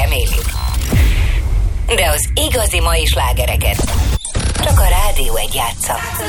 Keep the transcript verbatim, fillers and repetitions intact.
remélik. De az igazi mai slágereket csak a Rádió egy játsza.